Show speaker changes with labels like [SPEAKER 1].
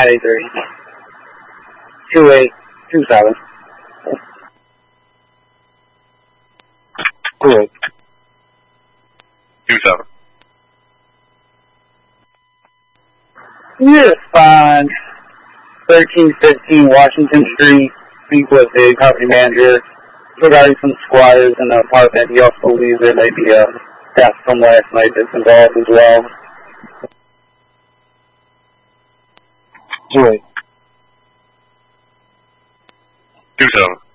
[SPEAKER 1] 983. 2827.
[SPEAKER 2] 27.
[SPEAKER 1] You're fine. 1315 Washington Street. Speak with the property manager regarding some squatters in the apartment. He also believes there may be a theft from last night that's involved as well.
[SPEAKER 2] 27.